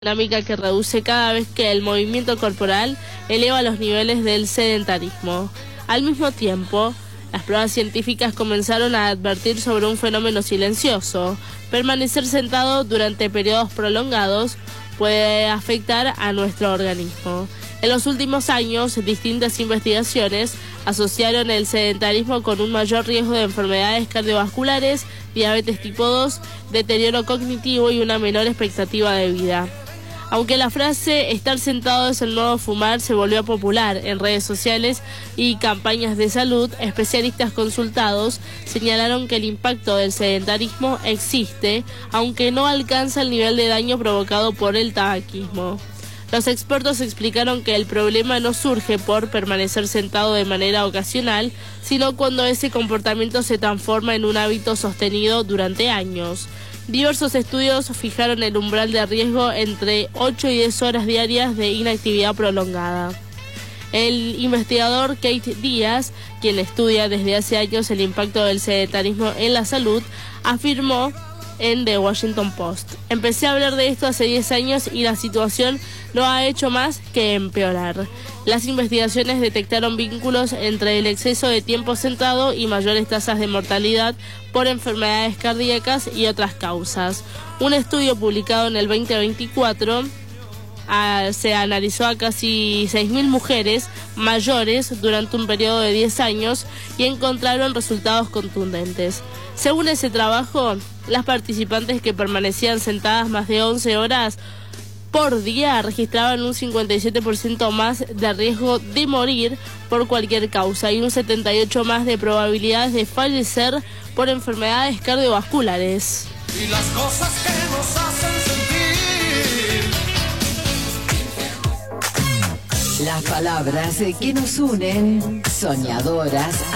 Dinámica que reduce cada vez que el movimiento corporal eleva los niveles del sedentarismo. Al mismo tiempo, las pruebas científicas comenzaron a advertir sobre un fenómeno silencioso. Permanecer sentado durante periodos prolongados puede afectar a nuestro organismo. En los últimos años, distintas investigaciones asociaron el sedentarismo con un mayor riesgo de enfermedades cardiovasculares, diabetes tipo 2, deterioro cognitivo y una menor expectativa de vida. Aunque la frase "estar sentado es el nuevo fumar" se volvió popular en redes sociales y campañas de salud, especialistas consultados señalaron que el impacto del sedentarismo existe, aunque no alcanza el nivel de daño provocado por el tabaquismo. Los expertos explicaron que el problema no surge por permanecer sentado de manera ocasional, sino cuando ese comportamiento se transforma en un hábito sostenido durante años. Diversos estudios fijaron el umbral de riesgo entre 8 y 10 horas diarias de inactividad prolongada. El investigador Kate Díaz, quien estudia desde hace años el impacto del sedentarismo en la salud, afirmó en The Washington Post: "Empecé a hablar de esto hace 10 años y la situación no ha hecho más que empeorar. Las investigaciones detectaron vínculos entre el exceso de tiempo sentado y mayores tasas de mortalidad por enfermedades cardíacas y otras causas. Un estudio publicado en el 2024 se analizó a casi 6.000 mujeres mayores durante un periodo de 10 años y encontraron resultados contundentes. Según ese trabajo, las participantes que permanecían sentadas más de 11 horas por día registraban un 57% más de riesgo de morir por cualquier causa y un 78% más de probabilidades de fallecer por enfermedades cardiovasculares". Y las cosas que nos hacen sentir. Las palabras que nos unen, soñadoras.